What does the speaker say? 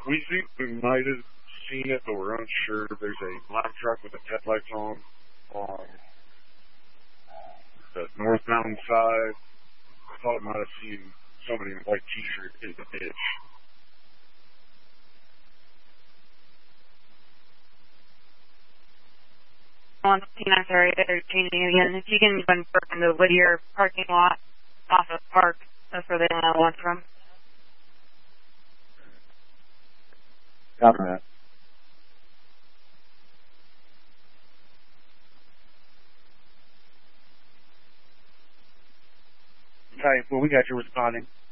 We think we might have seen it, but we're unsure. There's a black truck with the headlights on the North Mountain side. I thought I might have seen somebody in a white t-shirt in the ditch. On P9, sorry, they're changing again. If you can confirm the Whittier parking lot off of Park, that's where they want to launch from. Copy that. Okay, well, we got you responding.